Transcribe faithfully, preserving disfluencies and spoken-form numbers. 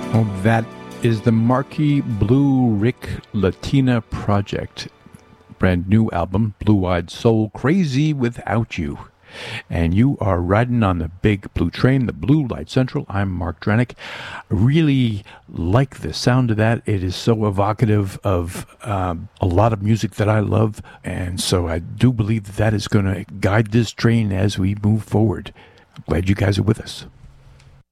Well, that is the Marquee Blue Rick Latina Project. Brand new album, Blue Eyed Soul, Crazy Without You. And you are riding on the big blue train, the Blue Light Central. I'm Mark Dranick. I really like the sound of that. It is so evocative of um, a lot of music that I love. And so I do believe that that is going to guide this train as we move forward. I'm glad you guys are with us.